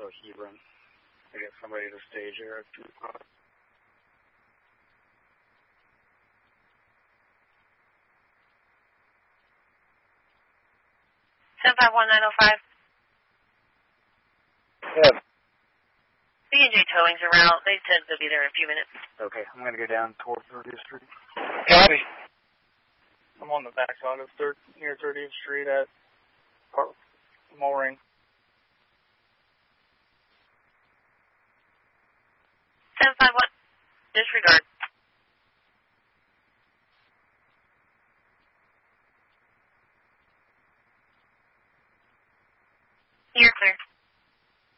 Hebron. I get somebody to stage here at 2 o'clock. 10-5-1-9-0-5. Yeah. B&J Towing's around. They said they'll be there in a few minutes. Okay, I'm going to go down toward 30th Street. Copy. I'm on the backside of near 30th Street at Mooring. 10-5-1. Disregard.